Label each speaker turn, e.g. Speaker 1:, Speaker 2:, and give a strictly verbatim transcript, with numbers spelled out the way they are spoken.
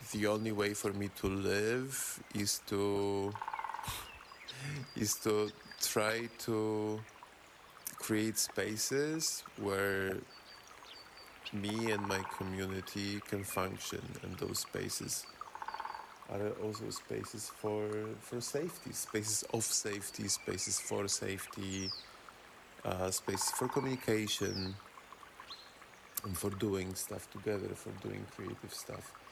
Speaker 1: the only way for me to live is to is to try to create spaces where me and my community can function, and those spaces are also spaces for for safety, spaces of safety, spaces for safety, uh, spaces for communication, and for doing stuff together, for doing creative stuff.